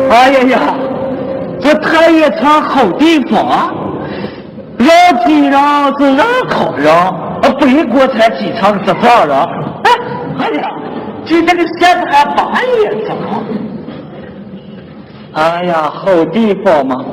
哎呀呀，这太原厂好地方啊！让机让是让考让，北国才机场是咋了？哎呀，就这个现在还八月场。哎呀，好地方嘛！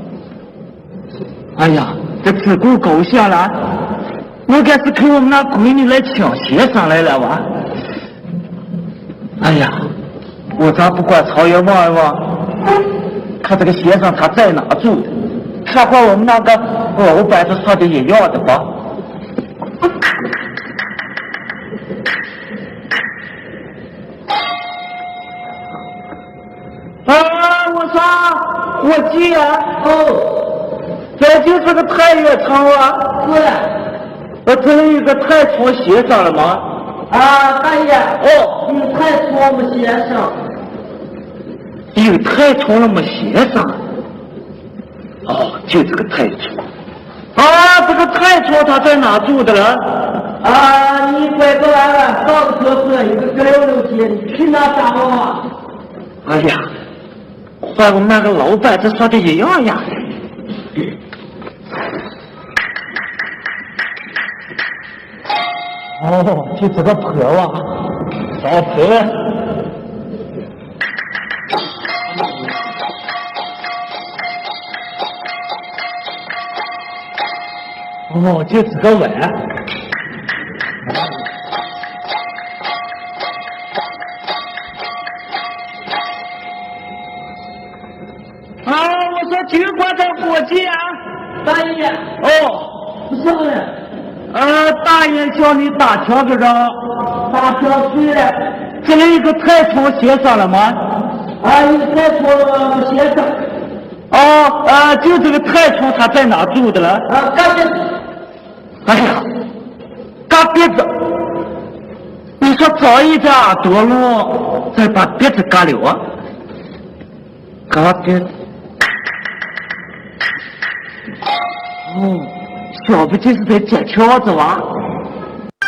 哎呀，这自古高兴了，我该是给我们那闺女来抢鞋上来了吧？哎呀，我咋不管曹爷望一望，看这个鞋上他在哪住的？看和我们那个老板子说的一样的吧？我说我记啊，这就是个太原厂啊，是。这里有个太冲鞋上了吗？ 大爷，有太冲我们鞋上。 有太冲了吗？鞋上？就这个太冲。这个太冲他在哪住的了？ 你拐个弯弯，到个车子有个隔溜溜街，你去那找啊？ 哎呀，和我们那个老板子说的一样呀。就这个坡啊，小坡。就这个碗。我说军官的伙计啊， 大爷。不是的。 大爷叫你打条个让。 打条去了。 这里有个太冲鞋上了吗？ 有个太冲鞋上。 就这个太冲他在哪住的了？ 嘎鼻子。 哎呀，嘎鼻子！你说早一点多路，再把鼻子嘎了啊？嘎鼻子。小不就是在捡条子哇？